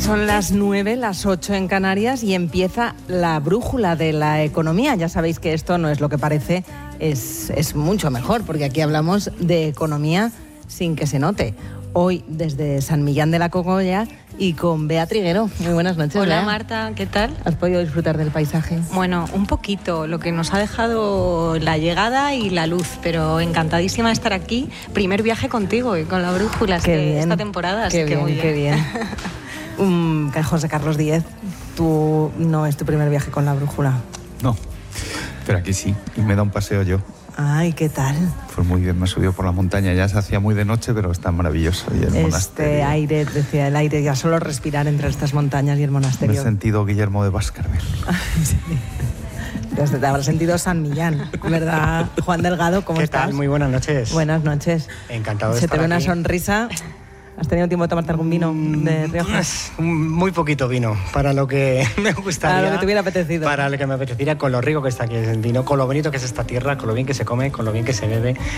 Son las 9, las 8 en Canarias y empieza la brújula de la economía. Ya sabéis que esto no es lo que parece, es mucho mejor, porque aquí hablamos de economía sin que se note. Hoy desde San Millán de la Cogolla y con Bea Triguero. Muy buenas noches. Hola, Bea. Marta, ¿qué tal? ¿Has podido disfrutar del paisaje? Bueno, un poquito, lo que nos ha dejado la llegada y la luz, pero encantadísima de estar aquí. Primer viaje contigo y con la brújula esta temporada, así que muy bien. Qué bien. José Carlos Díez, tú no es tu primer viaje con la brújula. No, pero aquí sí, y me da un paseo yo. Ay, ¿qué tal? Fue muy bien, me he subido por la montaña, ya se hacía muy de noche, pero está maravilloso. Y el monasterio. Aire, decía el aire, ya solo respirar entre estas montañas y el monasterio. Me he sentido Guillermo de Baskerville. Sí. Te habrás sentido San Millán, ¿verdad, Juan Delgado? ¿Cómo estás? ¿Qué tal? Muy buenas noches. Buenas noches. Encantado de Se estar te ve aquí. una sonrisa. ¿Has tenido tiempo de tomarte algún vino de Rioja? Muy poquito vino, para lo que me gustaría. Para lo que te hubiera apetecido. Para lo que me apeteciera, con lo rico que está aquí el vino, con lo bonito que es esta tierra, con lo bien que se come, con lo bien que se bebe.